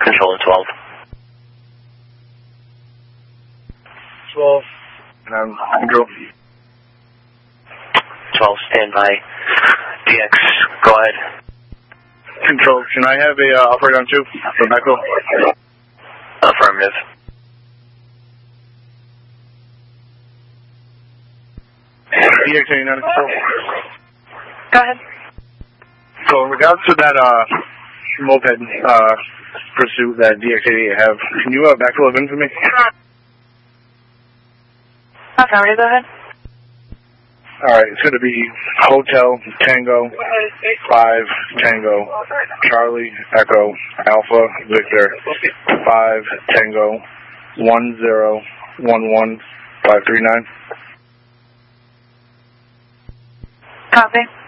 Control in 12. 12. Control. 12, stand by. DX, go ahead. Control, can I have a operator on 2 for backfill? Affirmative. DX-89 control. Go ahead. So in regards to that moped pursuit that DX-88 have, can you backfill it in for me? Affirmative, go ahead. Alright, it's going to be Hotel Tango 5 Tango Charlie Echo Alpha Victor 5 Tango 1011539. Copy.